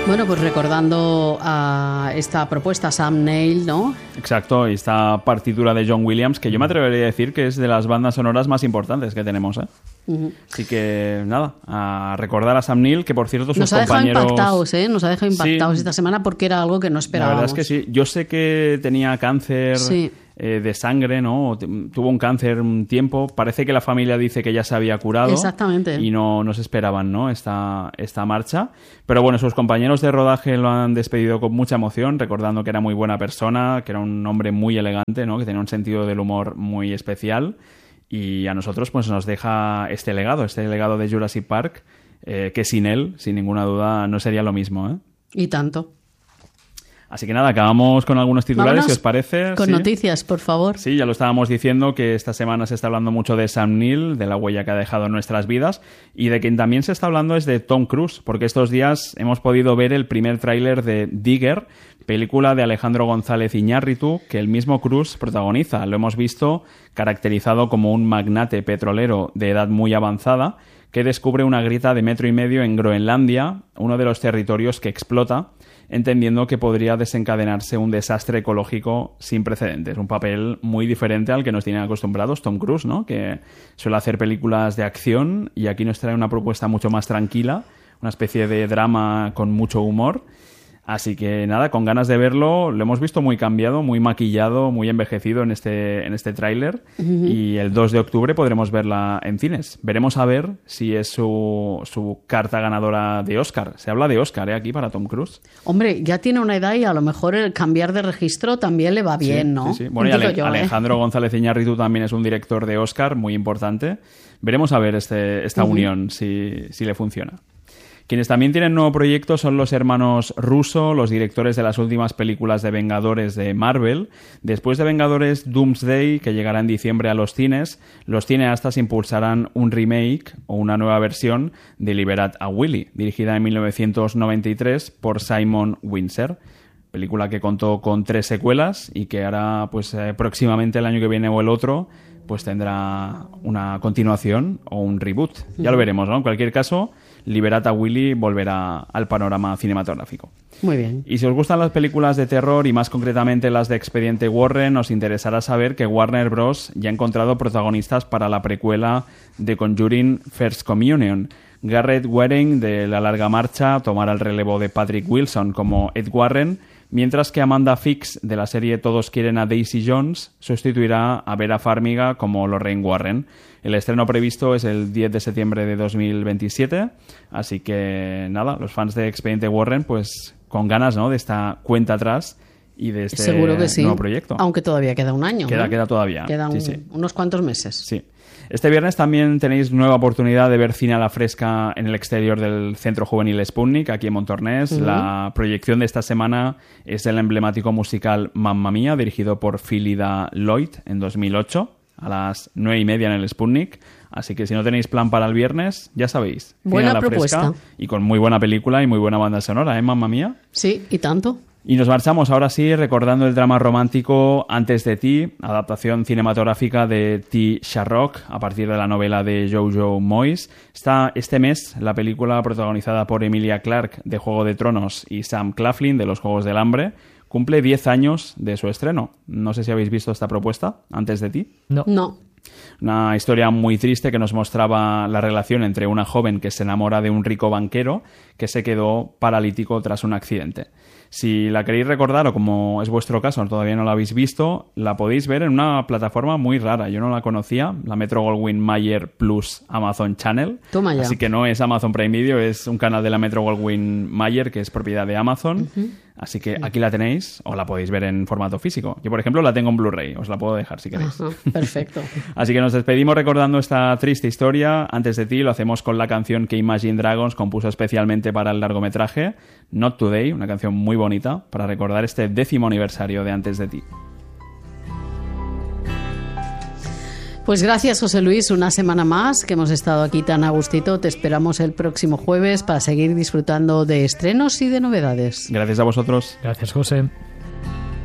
Bueno, pues recordando a esta propuesta, Sam Neill, ¿no? Exacto, y esta partitura de John Williams, que yo me atrevería a decir que es de las bandas sonoras más importantes que tenemos, ¿eh? Así que, nada, a recordar a Sam Neill, que por cierto sus compañeros... Nos ha dejado impactados esta semana porque era algo que no esperábamos. La verdad es que sí. Yo sé que tenía cáncer... Sí. De sangre, ¿no? Tuvo un cáncer un tiempo. Parece que la familia dice que ya se había curado. Exactamente. Y no se esperaban, ¿no? Esta marcha. Pero bueno, sus compañeros de rodaje lo han despedido con mucha emoción, recordando que era muy buena persona, que era un hombre muy elegante, ¿no? Que tenía un sentido del humor muy especial. Y a nosotros pues nos deja este legado de Jurassic Park, que sin él, sin ninguna duda, no sería lo mismo, ¿eh? Y tanto. Así que nada, acabamos con algunos titulares, vámonos si os parece. Con noticias, por favor. Sí, ya lo estábamos diciendo, que esta semana se está hablando mucho de Sam Neill, de la huella que ha dejado en nuestras vidas, y de quien también se está hablando es de Tom Cruise, porque estos días hemos podido ver el primer tráiler de Digger, película de Alejandro González Iñárritu, que el mismo Cruise protagoniza. Lo hemos visto caracterizado como un magnate petrolero de edad muy avanzada, que descubre una grieta de 1,5 metros en Groenlandia, uno de los territorios que explota, entendiendo que podría desencadenarse un desastre ecológico sin precedentes. Un papel muy diferente al que nos tienen acostumbrados Tom Cruise, ¿no? Que suele hacer películas de acción y aquí nos trae una propuesta mucho más tranquila, una especie de drama con mucho humor. Así que nada, con ganas de verlo. Lo hemos visto muy cambiado, muy maquillado, muy envejecido en este tráiler. Y el 2 de octubre podremos verla en cines. Veremos a ver si es su carta ganadora de Oscar. Se habla de Oscar, aquí para Tom Cruise. Hombre, ya tiene una edad y a lo mejor el cambiar de registro también le va bien, ¿no? Sí. Bueno, y Alejandro González Iñárritu también es un director de Oscar muy importante. Veremos a ver esta unión, si le funciona. Quienes también tienen nuevo proyecto son los hermanos Russo, los directores de las últimas películas de Vengadores de Marvel. Después de Vengadores Doomsday, que llegará en diciembre a los cines, los cineastas impulsarán un remake o una nueva versión de Liberad a Willy, dirigida en 1993 por Simon Windsor. Película que contó con 3 secuelas y que ahora, pues próximamente el año que viene o el otro, pues tendrá una continuación o un reboot. Ya lo veremos, ¿no? En cualquier caso, Liberad a Willy volverá al panorama cinematográfico. Muy bien. Y si os gustan las películas de terror y más concretamente las de Expediente Warren, os interesará saber que Warner Bros. Ya ha encontrado protagonistas para la precuela de Conjuring First Communion. Garrett Waring, de La Larga Marcha, tomará el relevo de Patrick Wilson como Ed Warren, mientras que Amanda Fix, de la serie Todos quieren a Daisy Jones, sustituirá a Vera Farmiga como Lorraine Warren. El estreno previsto es el 10 de septiembre de 2027, así que nada, los fans de Expediente Warren, pues con ganas, ¿no?, de esta cuenta atrás y de este Seguro que sí. Nuevo proyecto. Aunque todavía queda un año. Queda todavía. Quedan unos cuantos meses. Sí. Este viernes también tenéis nueva oportunidad de ver cine a la fresca en el exterior del Centro Juvenil Sputnik, aquí en Montornès. La proyección de esta semana es el emblemático musical Mamma Mía, dirigido por Phyllida Lloyd en 2008, a las 9:30 en el Sputnik. Así que si no tenéis plan para el viernes, ya sabéis. Buena cine a la propuesta. fresca y con muy buena película y muy buena banda sonora, ¿eh, Mamma Mía? Sí, y tanto. Y nos marchamos ahora sí recordando el drama romántico Antes de ti, adaptación cinematográfica de T. Sharrock a partir de la novela de Jojo Moyes. Está este mes la película protagonizada por Emilia Clarke de Juego de Tronos y Sam Claflin de Los Juegos del Hambre. Cumple 10 años de su estreno. No sé si habéis visto esta propuesta, Antes de ti. No. Una historia muy triste que nos mostraba la relación entre una joven que se enamora de un rico banquero que se quedó paralítico tras un accidente. Si la queréis recordar, o como es vuestro caso, todavía no la habéis visto, la podéis ver en una plataforma muy rara. Yo no la conocía, la Metro-Goldwyn-Mayer Plus Amazon Channel. Toma ya. Así que no es Amazon Prime Video, es un canal de la Metro-Goldwyn-Mayer que es propiedad de Amazon. Así que aquí la tenéis, o la podéis ver en formato físico. Yo, por ejemplo, la tengo en Blu-ray, os la puedo dejar si queréis. Perfecto. Así que nos despedimos recordando esta triste historia. Antes de ti lo hacemos con la canción que Imagine Dragons compuso especialmente para el largometraje, Not Today, una canción muy bonita para recordar este 10º aniversario de Antes de ti. Pues gracias, José Luis, una semana más que hemos estado aquí tan a gustito. Te esperamos el próximo jueves para seguir disfrutando de estrenos y de novedades. Gracias a vosotros. Gracias, José.